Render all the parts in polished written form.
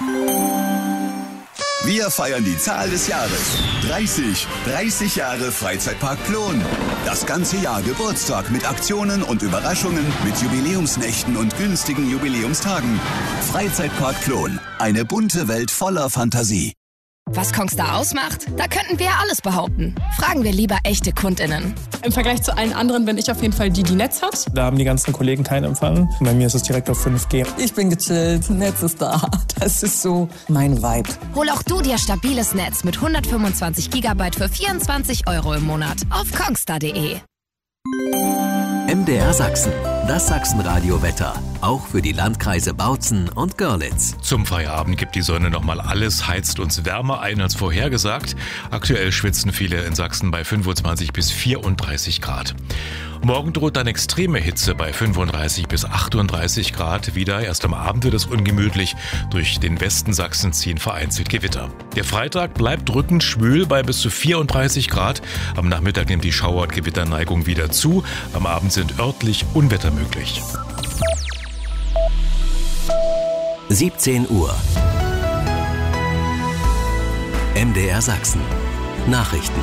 Wir feiern die Zahl des Jahres. 30 Jahre Freizeitpark Plon. Das ganze Jahr Geburtstag mit Aktionen und Überraschungen, mit Jubiläumsnächten und günstigen Jubiläumstagen. Freizeitpark Plon. Eine bunte Welt voller Fantasie. Was Kongstar ausmacht? Da könnten wir alles behaupten. Fragen wir lieber echte KundInnen. Im Vergleich zu allen anderen bin ich auf jeden Fall die Netz hat. Da haben die ganzen Kollegen keinen Empfang. Bei mir ist es direkt auf 5G. Ich bin gechillt, Netz ist da. Das ist so mein Vibe. Hol auch du dir stabiles Netz mit 125 GB für 24 € im Monat auf kongstar.de. MDR Sachsen, das Sachsenradio-Wetter. Auch für die Landkreise Bautzen und Görlitz. Zum Feierabend gibt die Sonne nochmal alles, heizt uns wärmer ein als vorhergesagt. Aktuell schwitzen viele in Sachsen bei 25 bis 34 Grad. Morgen droht dann extreme Hitze bei 35 bis 38 Grad wieder. Erst am Abend wird es ungemütlich. Durch den Westen Sachsens ziehen vereinzelt Gewitter. Der Freitag bleibt drückend schwül bei bis zu 34 Grad. Am Nachmittag nimmt die Schauer- und Gewitterneigung wieder zu. Am Abend sind örtlich Unwetter möglich. 17 Uhr. MDR Sachsen. Nachrichten.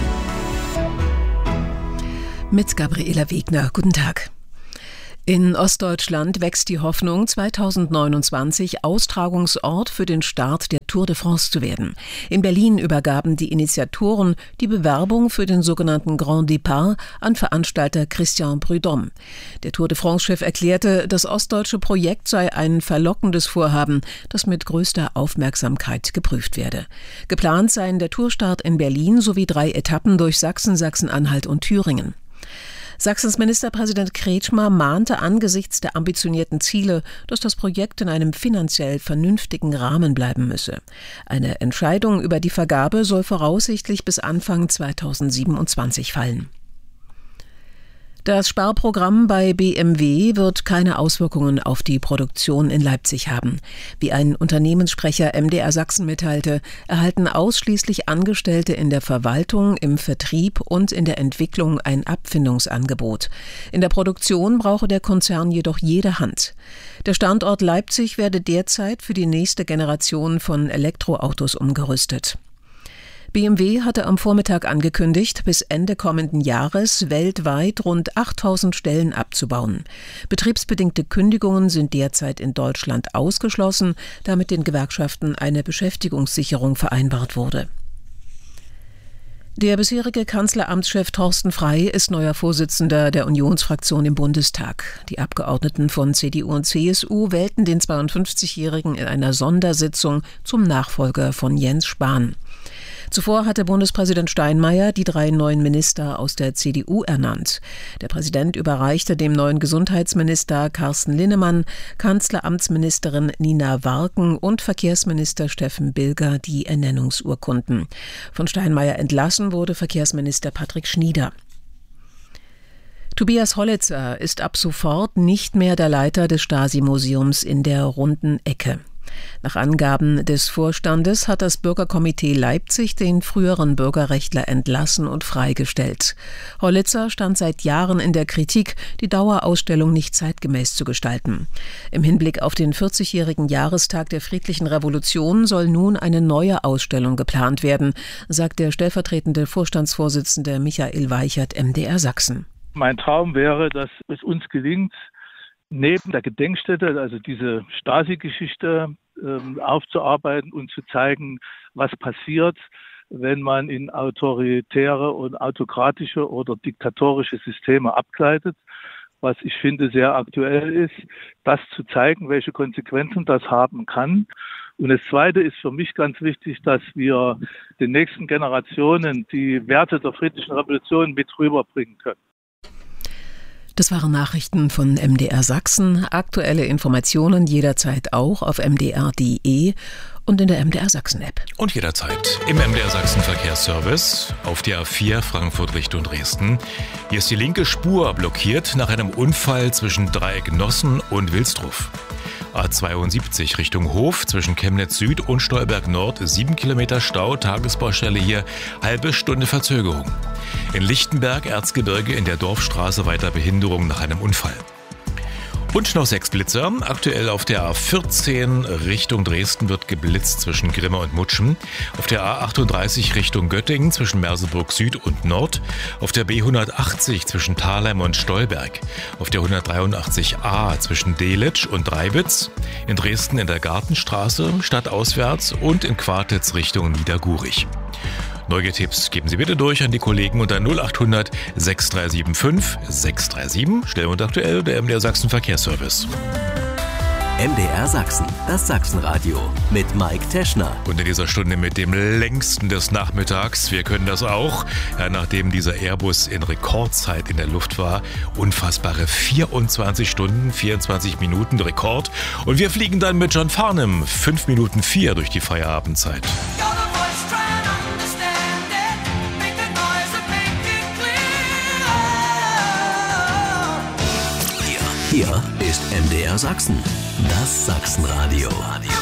Mit Gabriela Wegner. Guten Tag. In Ostdeutschland wächst die Hoffnung, 2029 Austragungsort für den Start der Tour de France zu werden. In Berlin übergaben die Initiatoren die Bewerbung für den sogenannten Grand Départ an Veranstalter Christian Prudhomme. Der Tour de France-Chef erklärte, das ostdeutsche Projekt sei ein verlockendes Vorhaben, das mit größter Aufmerksamkeit geprüft werde. Geplant seien der Tourstart in Berlin sowie 3 Etappen durch Sachsen, Sachsen-Anhalt und Thüringen. Sachsens Ministerpräsident Kretschmer mahnte angesichts der ambitionierten Ziele, dass das Projekt in einem finanziell vernünftigen Rahmen bleiben müsse. Eine Entscheidung über die Vergabe soll voraussichtlich bis Anfang 2027 fallen. Das Sparprogramm bei BMW wird keine Auswirkungen auf die Produktion in Leipzig haben. Wie ein Unternehmenssprecher MDR Sachsen mitteilte, erhalten ausschließlich Angestellte in der Verwaltung, im Vertrieb und in der Entwicklung ein Abfindungsangebot. In der Produktion brauche der Konzern jedoch jede Hand. Der Standort Leipzig werde derzeit für die nächste Generation von Elektroautos umgerüstet. BMW hatte am Vormittag angekündigt, bis Ende kommenden Jahres weltweit rund 8.000 Stellen abzubauen. Betriebsbedingte Kündigungen sind derzeit in Deutschland ausgeschlossen, da mit den Gewerkschaften eine Beschäftigungssicherung vereinbart wurde. Der bisherige Kanzleramtschef Thorsten Frey ist neuer Vorsitzender der Unionsfraktion im Bundestag. Die Abgeordneten von CDU und CSU wählten den 52-Jährigen in einer Sondersitzung zum Nachfolger von Jens Spahn. Zuvor hatte Bundespräsident Steinmeier die 3 neuen Minister aus der CDU ernannt. Der Präsident überreichte dem neuen Gesundheitsminister Carsten Linnemann, Kanzleramtsministerin Nina Warken und Verkehrsminister Steffen Bilger die Ernennungsurkunden. Von Steinmeier entlassen wurde Verkehrsminister Patrick Schnieder. Tobias Hollitzer ist ab sofort nicht mehr der Leiter des Stasi-Museums in der Runden Ecke. Nach Angaben des Vorstandes hat das Bürgerkomitee Leipzig den früheren Bürgerrechtler entlassen und freigestellt. Hollitzer stand seit Jahren in der Kritik, die Dauerausstellung nicht zeitgemäß zu gestalten. Im Hinblick auf den 40-jährigen Jahrestag der Friedlichen Revolution soll nun eine neue Ausstellung geplant werden, sagt der stellvertretende Vorstandsvorsitzende Michael Weichert, MDR Sachsen. Mein Traum wäre, dass es uns gelingt, neben der Gedenkstätte, also diese Stasi-Geschichte, aufzuarbeiten und zu zeigen, was passiert, wenn man in autoritäre und autokratische oder diktatorische Systeme abgleitet. Was ich finde sehr aktuell ist, das zu zeigen, welche Konsequenzen das haben kann. Und das Zweite ist für mich ganz wichtig, dass wir den nächsten Generationen die Werte der Friedlichen Revolution mit rüberbringen können. Das waren Nachrichten von MDR Sachsen. Aktuelle Informationen jederzeit auch auf mdr.de und in der MDR Sachsen-App. Und jederzeit im MDR Sachsen Verkehrsservice auf der A4 Frankfurt Richtung Dresden. Hier ist die linke Spur blockiert nach einem Unfall zwischen Dreieck Nossen und Wilsdruff. A72 Richtung Hof zwischen Chemnitz Süd und Stolberg Nord 7 Kilometer Stau, Tagesbaustelle hier, halbe Stunde Verzögerung. In Lichtenberg, Erzgebirge in der Dorfstraße weiter Behinderung nach einem Unfall. Und noch 6 Blitzer. Aktuell auf der A14 Richtung Dresden wird geblitzt zwischen Grimma und Mutschen. Auf der A38 Richtung Göttingen zwischen Merseburg Süd und Nord. Auf der B180 zwischen Thalheim und Stolberg. Auf der 183a zwischen Delitzsch und Dreibitz. In Dresden in der Gartenstraße, stadtauswärts und in Quartitz Richtung Niedergurich. Neugiertipps geben Sie bitte durch an die Kollegen unter 0800 6375 637, schnell und aktuell, der MDR Sachsen Verkehrsservice. MDR Sachsen, das Sachsenradio mit Mike Teschner. Und in dieser Stunde mit dem längsten des Nachmittags. Wir können das auch, ja, nachdem dieser Airbus in Rekordzeit in der Luft war. Unfassbare 24 Stunden, 24 Minuten Rekord. Und wir fliegen dann mit John Farnham 5 Minuten 4 durch die Feierabendzeit. Hier ist MDR Sachsen, das Sachsenradio.